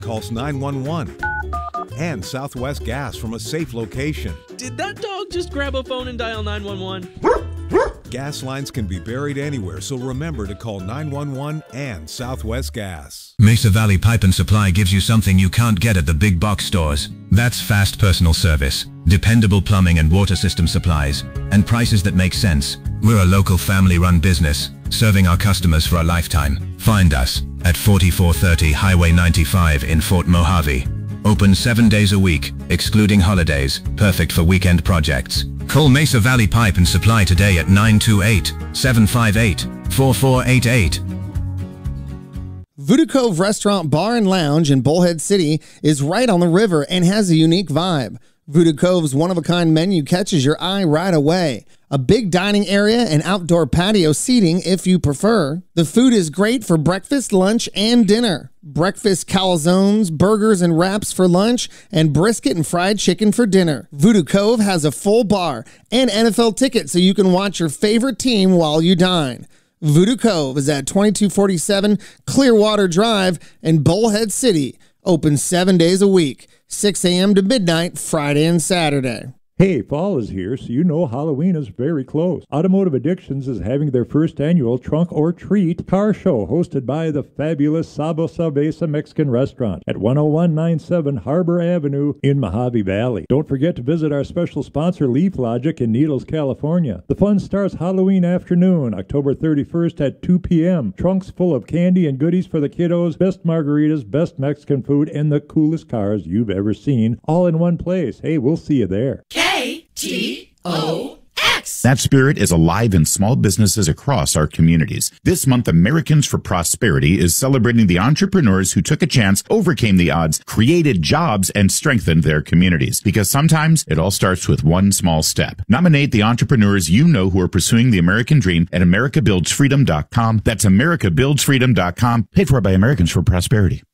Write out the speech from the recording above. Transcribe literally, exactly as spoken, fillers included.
calls nine one one. And Southwest Gas from a safe location. Did that dog just grab a phone and dial nine one one? Gas lines can be buried anywhere, so remember to call nine one one and Southwest Gas. Mesa Valley Pipe and Supply gives you something you can't get at the big box stores. That's fast personal service, dependable plumbing and water system supplies, and prices that make sense. We're a local family-run business, serving our customers for a lifetime. Find us at forty-four thirty Highway ninety-five in Fort Mojave. Open seven days a week, excluding holidays, perfect for weekend projects. Call Mesa Valley Pipe and Supply today at nine two eight, seven five eight, four four eight eight. Voodoo Cove Restaurant, Bar and Lounge in Bullhead City is right on the river and has a unique vibe. Voodoo Cove's one-of-a-kind menu catches your eye right away. A big dining area and outdoor patio seating if you prefer. The food is great for breakfast, lunch, and dinner. Breakfast calzones, burgers and wraps for lunch, and brisket and fried chicken for dinner. Voodoo Cove has a full bar and N F L tickets so you can watch your favorite team while you dine. Voodoo Cove is at twenty-two forty-seven Clearwater Drive in Bullhead City. Open seven days a week, six a m to midnight, Friday and Saturday. Hey, fall is here, so you know Halloween is very close. Automotive Addictions is having their first annual Trunk or Treat car show hosted by the fabulous Sabo Cerveza Mexican Restaurant at one oh one ninety-seven Harbor Avenue in Mojave Valley. Don't forget to visit our special sponsor Leaf Logic in Needles, California. The fun starts Halloween afternoon, October thirty-first at two p m Trunks full of candy and goodies for the kiddos, best margaritas, best Mexican food, and the coolest cars you've ever seen, all in one place. Hey, we'll see you there. K T O X. That spirit is alive in small businesses across our communities. This month, Americans for Prosperity is celebrating the entrepreneurs who took a chance, overcame the odds, created jobs, and strengthened their communities. Because sometimes it all starts with one small step. Nominate the entrepreneurs you know who are pursuing the American dream at america builds freedom dot com. That's america builds freedom dot com. Paid for by Americans for Prosperity.